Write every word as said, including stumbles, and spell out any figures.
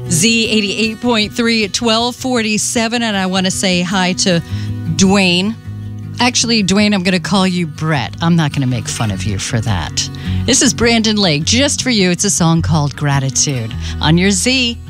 Z eighty-eight point three at twelve forty-seven. And I want to say hi to Dwayne. Actually, Dwayne, I'm going to call you Brett. I'm not going to make fun of you for that. This is Brandon Lake. Just for you, it's a song called Gratitude on your Z.